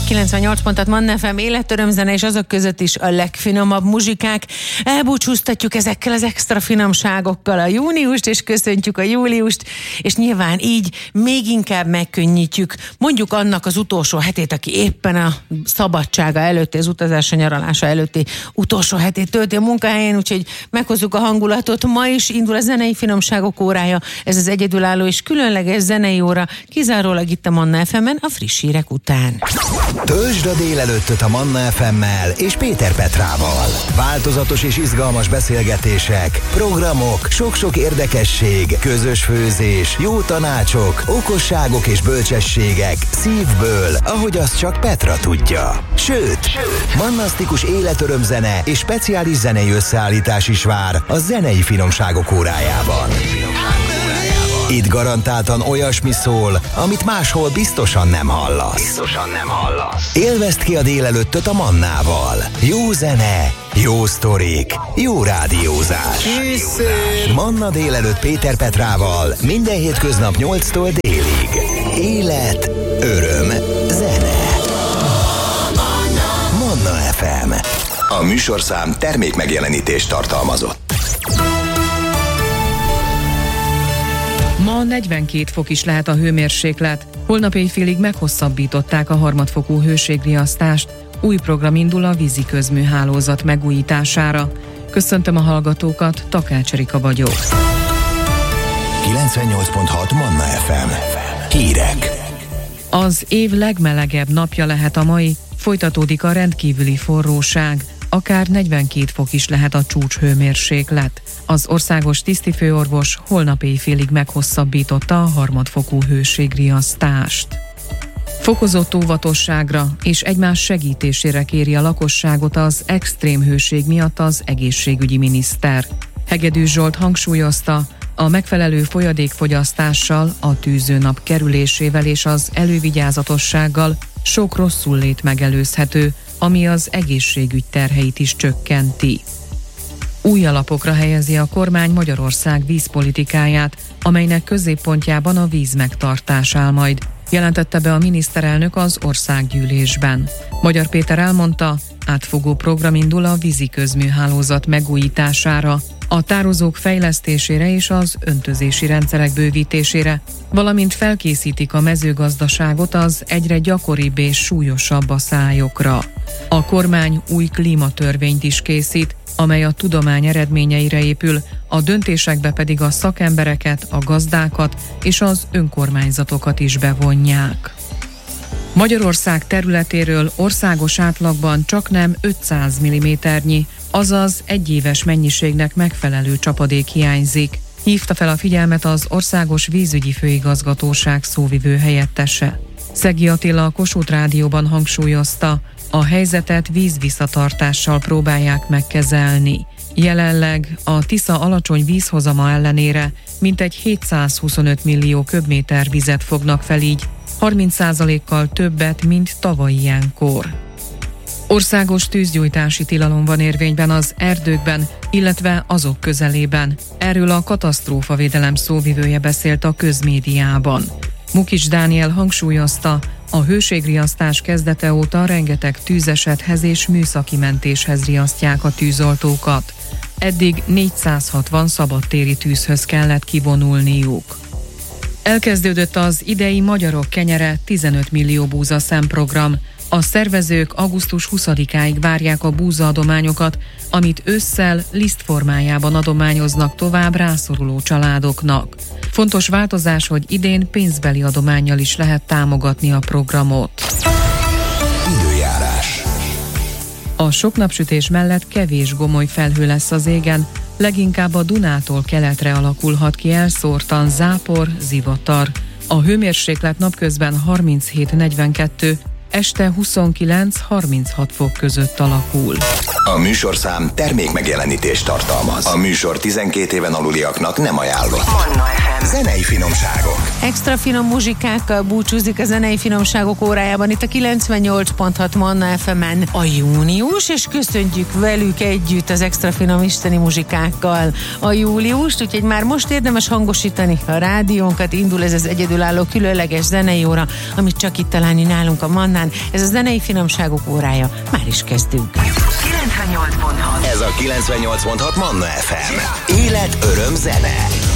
98 pontot Manna FM életörömzene, és azok között is a legfinomabb muzsikák. Elbúcsúztatjuk ezekkel az extra finomságokkal a júniust, és köszöntjük a júliust, és nyilván így még inkább megkönnyítjük mondjuk annak az utolsó hetét, aki éppen a szabadsága előtti, az utazása, nyaralása előtti utolsó hetét tölti a munkahelyén, úgyhogy meghozzuk a hangulatot. Ma is indul a zenei finomságok órája, ez az egyedülálló és különleges zenei óra, kizárólag itt a Manna FM-en a friss hírek után. Töltsd a délelőttöt a Manna FM-mel és Péter Petrával. Változatos és izgalmas beszélgetések, programok, sok-sok érdekesség, közös főzés, jó tanácsok, okosságok és bölcsességek szívből, ahogy azt csak Petra tudja. Sőt, mannasztikus életörömzene és speciális zenei összeállítás is vár a zenei finomságok órájában. Itt garantáltan olyasmi szól, amit máshol biztosan nem hallasz. Élvezd ki a délelőttöt a Mannával. Jó zene, jó sztorik, jó rádiózás. Manna délelőtt Péter Petrával minden hétköznap 8-tól délig. Élet, öröm, zene. Manna FM. A műsorszám termékmegjelenítést tartalmazott. Ma 42 fok is lehet a hőmérséklet. Holnap éjfélig meghosszabbították a harmadfokú hőségriasztást. Új program indul a vízi közműhálózat megújítására. Köszöntöm a hallgatókat, Takács Erika vagyok. 98.6 Manna FM. Hírek. Az év legmelegebb napja lehet a mai, folytatódik a rendkívüli forróság. Akár 42 fok is lehet a csúcshőmérséklet. Az országos tisztifőorvos holnap éjfélig meghosszabbította a harmadfokú hőségriasztást. Fokozott óvatosságra és egymás segítésére kéri a lakosságot az extrém hőség miatt az egészségügyi miniszter. Hegedűs Zsolt hangsúlyozta, a megfelelő folyadékfogyasztással, a tűzőnap kerülésével és az elővigyázatossággal sok rosszullét megelőzhető, ami az egészségügy terheit is csökkenti. Új alapokra helyezi a kormány Magyarország vízpolitikáját, amelynek középpontjában a vízmegtartás áll majd, jelentette be a miniszterelnök az országgyűlésben. Magyar Péter elmondta, átfogó program indul a vízi közműhálózat megújítására, a tározók fejlesztésére és az öntözési rendszerek bővítésére, valamint felkészítik a mezőgazdaságot az egyre gyakoribb és súlyosabb aszályokra. A kormány új klímatörvényt is készít, amely a tudomány eredményeire épül, a döntésekbe pedig a szakembereket, a gazdákat és az önkormányzatokat is bevonják. Magyarország területéről országos átlagban csaknem 500 mm-nyi, azaz egyéves mennyiségnek megfelelő csapadék hiányzik, hívta fel a figyelmet az Országos Vízügyi Főigazgatóság szóvivő helyettese. Szegi Attila a Kossuth Rádióban hangsúlyozta, a helyzetet vízvisszatartással próbálják megkezelni. Jelenleg a Tisza alacsony vízhozama ellenére mintegy 725 millió köbméter vizet fognak fel, így 30%-kal többet, mint tavaly ilyenkor. Országos tűzgyújtási tilalom van érvényben az erdőkben, illetve azok közelében. Erről a katasztrófavédelem szóvivője beszélt a közmédiában. Mukics Dániel hangsúlyozta, a hőségriasztás kezdete óta rengeteg tűzesethez és műszaki mentéshez riasztják a tűzoltókat. Eddig 460 szabadtéri tűzhöz kellett kivonulniuk. Elkezdődött az idei Magyarok kenyere 15 millió búza szemprogram. A szervezők augusztus 20-áig várják a búzaadományokat, amit ősszel liszt formájában adományoznak tovább rászoruló családoknak. Fontos változás, hogy idén pénzbeli adománnyal is lehet támogatni a programot. Időjárás. A sok napsütés mellett kevés gomoly felhő lesz az égen, leginkább a Dunától keletre alakulhat ki elszórtan zápor, zivatar. A hőmérséklet napközben 37-42, este 29-36 fok között alakul. A műsorszám termékmegjelenítést tartalmaz. A műsor 12 éven aluliaknak nem ajánlott. Manna FM. Zenei finomságok. Extra finom muzsikákkal búcsúzik a zenei finomságok órájában itt a 98.6 Manna FM-en a június, és köszöntjük velük együtt az extra finom isteni muzsikákkal a júliust, úgyhogy már most érdemes hangosítani a rádiónkat, indul ez az egyedülálló különleges zenei óra, amit csak itt találni nálunk a Manna csatornán. Ez a zenei finomságok órája. Már is kezdünk. 98.6. Ez a 98.6 Manna FM. Élet, öröm, zene.